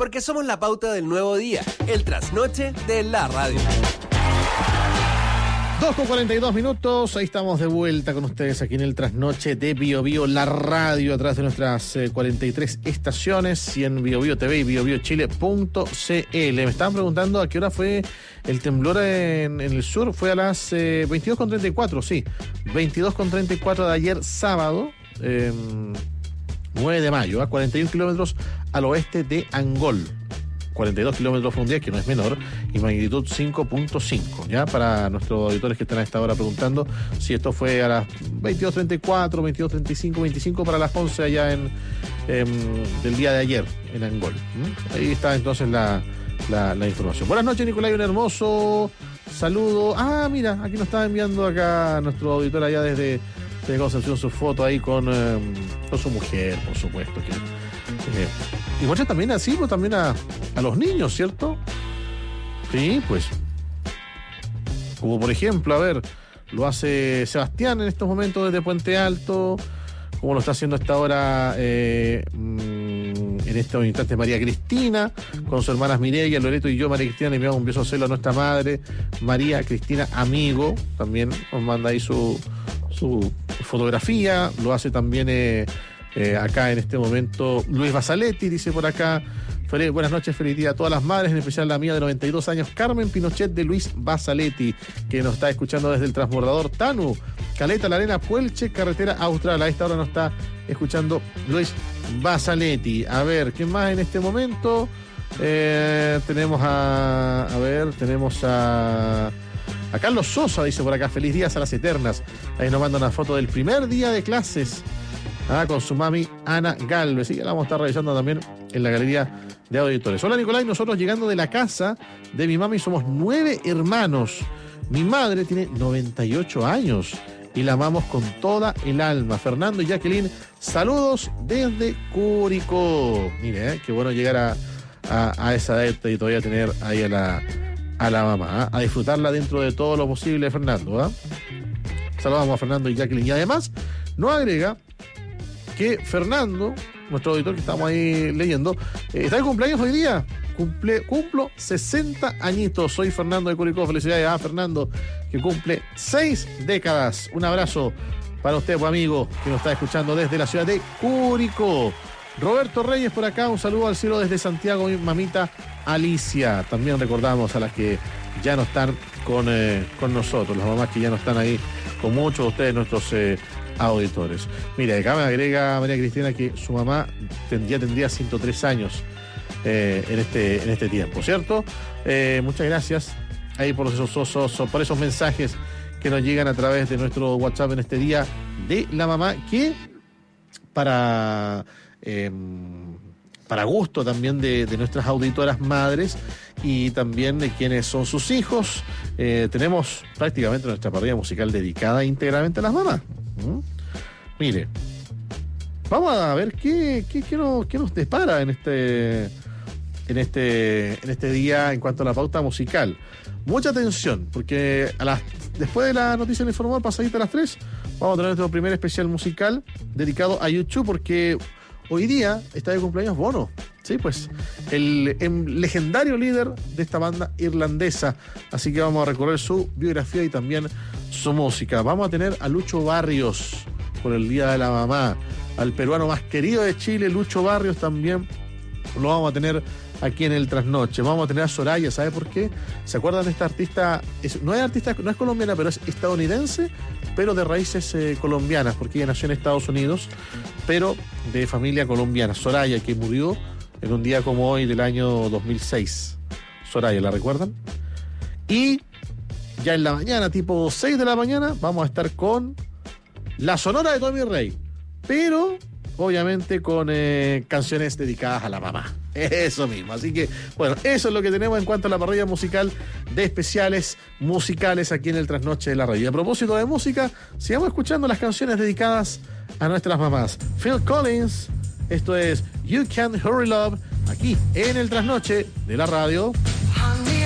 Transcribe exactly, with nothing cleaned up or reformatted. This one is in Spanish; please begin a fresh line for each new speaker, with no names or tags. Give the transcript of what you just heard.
porque somos la pauta del nuevo día, el trasnoche de la radio.
dos con cuarenta y dos minutos, ahí estamos de vuelta con ustedes aquí en el trasnoche de Bio Bio, la radio, a través de nuestras eh, cuarenta y tres estaciones y en Bio Bio T V y bio bio chile punto c l. Me estaban preguntando a qué hora fue el temblor en, en el sur. Fue a las eh, veintidós con treinta y cuatro, sí, veintidós con treinta y cuatro de ayer sábado, eh, nueve de mayo, a cuarenta y uno kilómetros al oeste de Angol. cuarenta y dos kilómetros de profundidad, que no es menor, y magnitud cinco punto cinco, ¿ya? Para nuestros auditores que están a esta hora preguntando si esto fue a las veintidós treinta y cuatro, veintidós treinta y cinco, veinticinco para las once allá en, en del día de ayer en Angol. ¿Mm? Ahí está entonces la, la, la información. Buenas noches, Nicolai, un hermoso saludo. Ah, mira, aquí nos está enviando acá nuestro auditor allá desde, desde Concepción su foto ahí con, eh, con su mujer, por supuesto, que eh, y muchas también así, pues también a, a los niños, ¿cierto? Sí, pues. Como por ejemplo, a ver, lo hace Sebastián en estos momentos desde Puente Alto, como lo está haciendo hasta ahora eh, en estos instantes María Cristina, con sus hermanas Mireia, Loreto y yo. María Cristina le enviamos un beso a celo a nuestra madre, María Cristina Amigo, también nos manda ahí su, su fotografía, lo hace también... Eh, Eh, acá en este momento Luis Basaletti dice por acá: feliz, buenas noches, feliz día a todas las madres, en especial la mía de noventa y dos años, Carmen Pinochet, de Luis Basaletti, que nos está escuchando desde el transbordador Tanu, Caleta, La Arena, Puelche, carretera austral. A esta hora nos está escuchando Luis Basaletti. A ver, ¿quién más en este momento? Eh, tenemos a a ver, tenemos a a Carlos Sosa, dice por acá: feliz días a las eternas. Ahí nos manda una foto del primer día de clases, Ah, con su mami Ana Galvez. Y ya la vamos a estar revisando también en la galería de auditores. Hola, Nicolai, nosotros llegando de la casa de mi mami somos nueve hermanos. Mi madre tiene noventa y ocho años y la amamos con toda el alma. Fernando y Jacqueline, saludos desde Curicó. Mire, eh, qué bueno llegar a, a, a esa edad y todavía tener ahí a la, a la mamá, ¿eh? A disfrutarla dentro de todo lo posible, Fernando. ¿eh? Saludamos a Fernando y Jacqueline. Y además nos agrega que Fernando, nuestro auditor que estamos ahí leyendo, eh, está de cumpleaños hoy día. Cumple, cumplo sesenta añitos. Soy Fernando de Curicó. Felicidades a Fernando, que cumple seis décadas. Un abrazo para usted, pues, amigo, que nos está escuchando desde la ciudad de Curicó. Roberto Reyes por acá, un saludo al cielo desde Santiago, mi mamita Alicia. También recordamos a las que ya no están con, eh, con nosotros, las mamás que ya no están ahí con muchos de ustedes, nuestros eh, auditores. Mira, acá me agrega María Cristina que su mamá tendría, tendría ciento tres años eh, en, este, en este tiempo, ¿cierto? Eh, muchas gracias ahí por esos, esos, por esos mensajes que nos llegan a través de nuestro WhatsApp en este día de la mamá, que para, eh, para gusto también de, de nuestras auditoras madres y también de quienes son sus hijos, eh, tenemos prácticamente nuestra parrilla musical dedicada íntegramente a las mamás. ¿Mm? Mire, vamos a ver qué, qué, qué, nos, qué nos depara en este, en este, en este día en cuanto a la pauta musical. Mucha atención, porque a las, después de la noticia informal, pasadita a las tres, vamos a tener nuestro primer especial musical dedicado a YouTube, porque hoy día está de cumpleaños Bono. Sí, pues, el, el legendario líder de esta banda irlandesa. Así que vamos a recorrer su biografía y también su música. Vamos a tener a Lucho Barrios por el Día de la Mamá, al peruano más querido de Chile, Lucho Barrios, también lo vamos a tener aquí en el Trasnoche. Vamos a tener a Soraya, ¿sabe por qué? ¿Se acuerdan de esta artista? Es, no es artista, no es colombiana, pero es estadounidense, pero de raíces eh, colombianas, porque ella nació en Estados Unidos, pero de familia colombiana. Soraya, que murió en un día como hoy del año dos mil seis. Soraya, ¿la recuerdan? Y ya en la mañana, tipo seis de la mañana, vamos a estar con la Sonora de Tommy Rey, pero obviamente con eh, canciones dedicadas a la mamá. Eso mismo. Así que, bueno, eso es lo que tenemos en cuanto a la parrilla musical de especiales musicales aquí en el Trasnoche de la Radio. Y a propósito de música, sigamos escuchando las canciones dedicadas a nuestras mamás. Phil Collins, esto es You Can't Hurry Love, aquí en el Trasnoche de la Radio.